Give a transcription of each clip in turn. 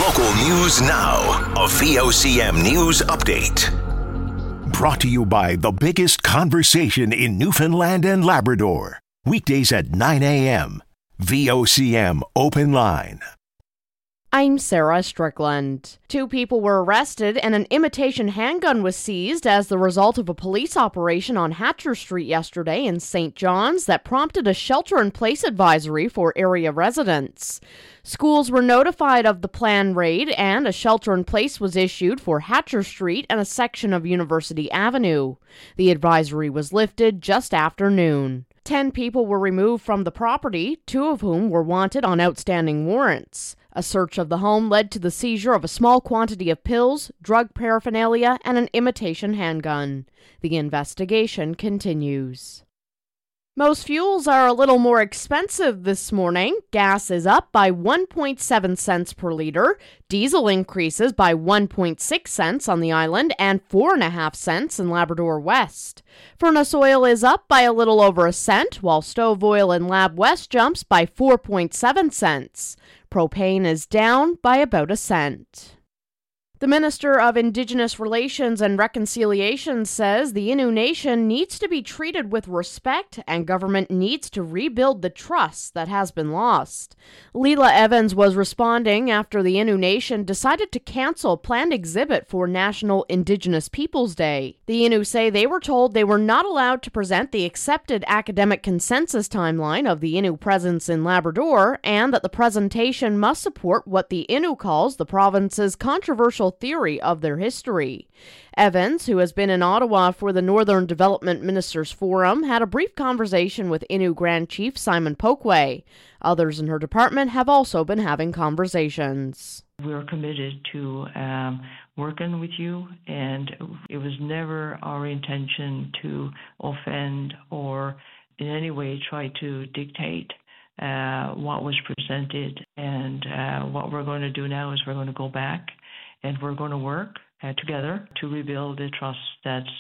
Local news now. A VOCM news update. Brought to you by the biggest conversation in Newfoundland and Labrador. Weekdays at 9 a.m. VOCM Open Line. I'm Sarah Strickland. 2 people were arrested and an imitation handgun was seized as the result of a police operation on Hatcher Street yesterday in St. John's that prompted a shelter-in-place advisory for area residents. Schools were notified of the planned raid and a shelter-in-place was issued for Hatcher Street and a section of University Avenue. The advisory was lifted just after noon. 10 people were removed from the property, 2 of whom were wanted on outstanding warrants. A search of the home led to the seizure of a small quantity of pills, drug paraphernalia, and an imitation handgun. The investigation continues. Most fuels are a little more expensive this morning. Gas is up by 1.7 cents per liter. Diesel increases by 1.6 cents on the island and 4.5 cents in Labrador West. Furnace oil is up by a little over a cent, while stove oil in Lab West jumps by 4.7 cents. Propane is down by about a cent. The Minister of Indigenous Relations and Reconciliation says the Innu Nation needs to be treated with respect and government needs to rebuild the trust that has been lost. Leela Evans was responding after the Innu Nation decided to cancel a planned exhibit for National Indigenous Peoples Day. The Innu say they were told they were not allowed to present the accepted academic consensus timeline of the Innu presence in Labrador and that the presentation must support what the Innu calls the province's controversial theory of their history. Evans, who has been in Ottawa for the Northern Development Ministers Forum, had a brief conversation with Innu Grand Chief Simon Pokwe. Others in her department have also been having conversations. We're committed to working with you, and it was never our intention to offend or in any way try to dictate what was presented. And what we're going to do now is we're going to go back and we're going to work together to rebuild the trust that's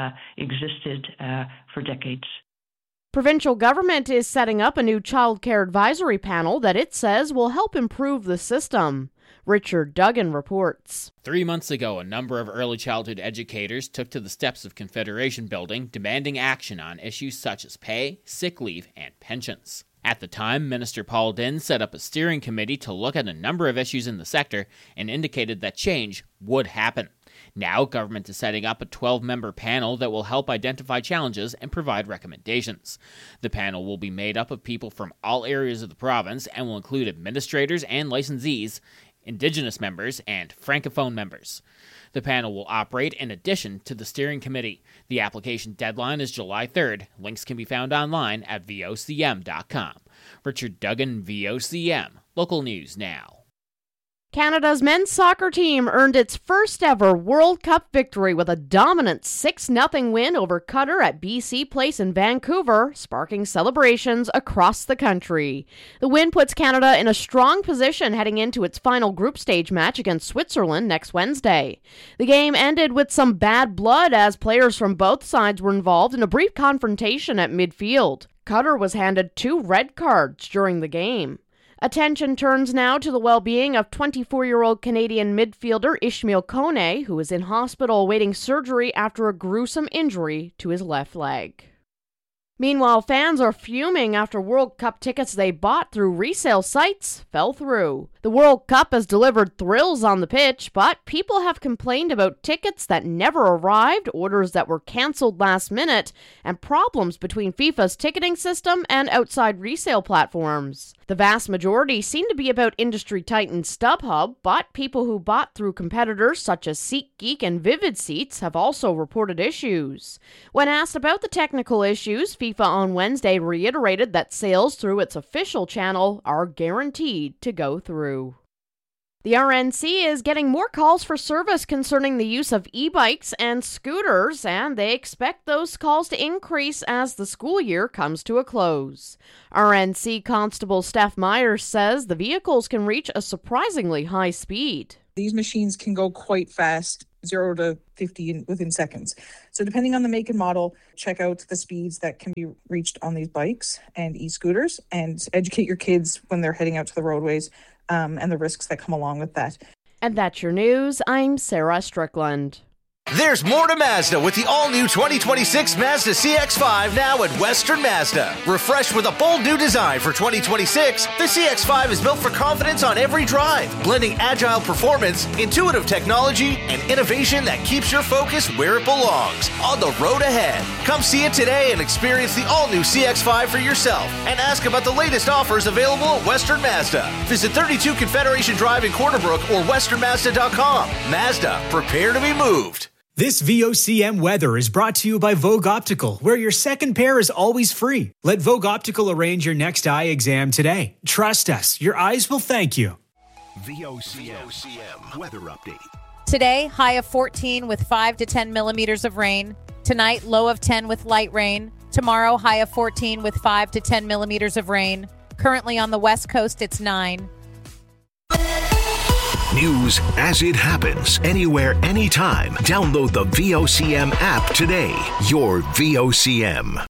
existed for decades. Provincial government is setting up a new child care advisory panel that it says will help improve the system. Richard Duggan reports. 3 months ago, a number of early childhood educators took to the steps of Confederation Building demanding action on issues such as pay, sick leave, and pensions. At the time, Minister Paul Dinn set up a steering committee to look at a number of issues in the sector and indicated that change would happen. Now, government is setting up a 12-member panel that will help identify challenges and provide recommendations. The panel will be made up of people from all areas of the province and will include administrators and licensees, Indigenous members, and Francophone members. The panel will operate in addition to the steering committee. The application deadline is July 3rd. Links can be found online at vocm.com. Richard Duggan, VOCM. Local News Now. Canada's men's soccer team earned its first ever World Cup victory with a dominant 6-0 win over Qatar at BC Place in Vancouver, sparking celebrations across the country. The win puts Canada in a strong position heading into its final group stage match against Switzerland next Wednesday. The game ended with some bad blood as players from both sides were involved in a brief confrontation at midfield. Qatar was handed 2 red cards during the game. Attention turns now to the well-being of 24-year-old Canadian midfielder Ishmael Kone, who is in hospital awaiting surgery after a gruesome injury to his left leg. Meanwhile, fans are fuming after World Cup tickets they bought through resale sites fell through. The World Cup has delivered thrills on the pitch, but people have complained about tickets that never arrived, orders that were canceled last minute, and problems between FIFA's ticketing system and outside resale platforms. The vast majority seem to be about industry titan StubHub, but people who bought through competitors such as SeatGeek and Vivid Seats have also reported issues. When asked about the technical issues, FIFA on Wednesday reiterated that sales through its official channel are guaranteed to go through. The RNC is getting more calls for service concerning the use of e-bikes and scooters, and they expect those calls to increase as the school year comes to a close. RNC Constable Steph Myers says the vehicles can reach a surprisingly high speed. These machines can go quite fast, 0 to 50 within seconds. So depending on the make and model, check out the speeds that can be reached on these bikes and e-scooters and educate your kids when they're heading out to the roadways and the risks that come along with that. And that's your news. I'm Sarah Strickland. There's more to Mazda with the all-new 2026 Mazda CX-5 now at Western Mazda. Refreshed with a bold new design for 2026, the CX-5 is built for confidence on every drive, blending agile performance, intuitive technology, and innovation that keeps your focus where it belongs, on the road ahead. Come see it today and experience the all-new CX-5 for yourself, and ask about the latest offers available at Western Mazda. Visit 32 Confederation Drive in Corner Brook or westernmazda.com. Mazda, prepare to be moved. This VOCM weather is brought to you by Vogue Optical, where your second pair is always free. Let Vogue Optical arrange your next eye exam today. Trust us, your eyes will thank you. VOCM weather update. Today, high of 14 with 5 to 10 millimeters of rain. Tonight, low of 10 with light rain. Tomorrow, high of 14 with 5 to 10 millimeters of rain. Currently on the West Coast, it's 9. News as it happens, anywhere, anytime. Download the VOCM app today. Your VOCM.